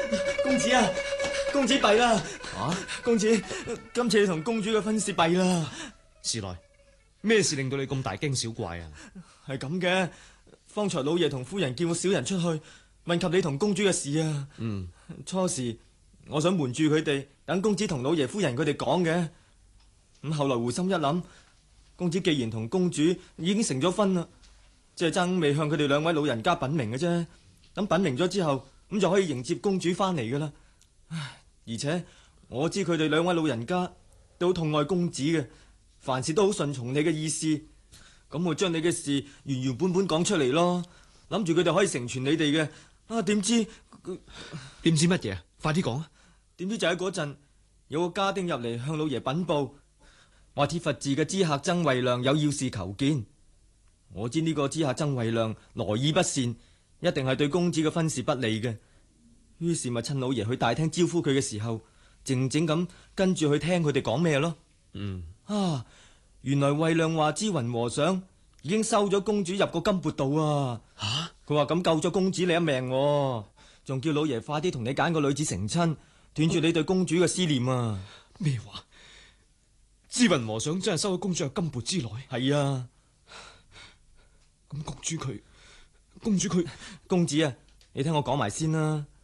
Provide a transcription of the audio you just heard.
公子啊，公子弊啦！ 啊， 公子，今次你同公主嘅婚事弊啦。 時來，咩事令到你咁大驚小怪啊？ 係咁嘅，方才老爺同夫人叫我小人出去問及你同公主嘅事啊。初時我想瞞住佢哋，等公子同老爺夫人佢哋講嘅。咁後來回心一諗，公子既然同公主已經成咗婚啦，即係爭未向佢哋兩位老人家稟明嘅啫。咁稟明咗之後，咁就可以迎接公主翻嚟噶啦。而且我知佢哋兩位老人家都好痛愛公子嘅，凡事都好順從你嘅意思。咁我將你嘅事原原本本講出嚟咯，諗住佢哋可以成全你哋嘅。點知乜嘢？快啲講啊！ 點知就喺嗰陣，有個家丁入嚟向老爺稟報，話鐵佛寺嘅知客曾慧亮有要事求見。我知呢個知客曾慧亮來意不善，一定係對公子嘅婚事不利嘅。於是咪趁老爺去大廳招呼佢嘅時候，靜靜咁跟住去聽佢哋講咩咯。原來慧亮話知雲和尚已經收咗公主入個金缽度啊！佢話咁救咗公子你一命，仲叫老爺快啲同你揀個女子成親，斷絕你對公主嘅思念啊！ 咩話？知雲和尚真係收咗公主入金缽之內？ 係啊。 咁公主佢， 公子啊，你聽我講埋先啦。